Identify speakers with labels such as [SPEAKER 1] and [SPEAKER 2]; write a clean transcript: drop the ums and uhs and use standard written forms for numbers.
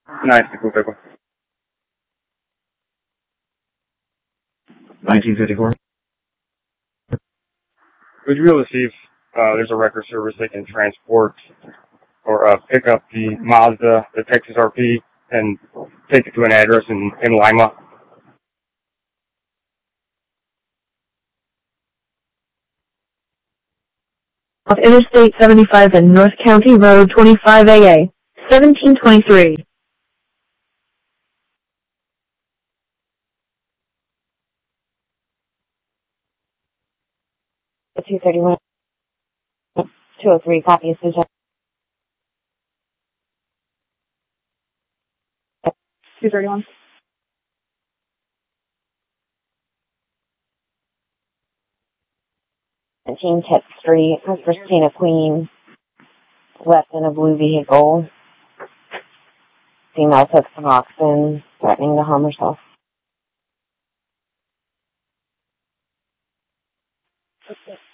[SPEAKER 1] Nice, cool vehicle.
[SPEAKER 2] 1954.
[SPEAKER 1] Would you be able to see if there's a record service they can transport or pick up the Mazda, the Texas RP, and take it to an address in Lima?
[SPEAKER 3] Off Interstate 75 and North County Road 25 AA, 1723.
[SPEAKER 4] The 231, 203, copy, Susan. 231. Tech Street, Christina Queen, left in a blue vehicle. Female took Suboxone, threatening to harm herself.
[SPEAKER 3] Okay.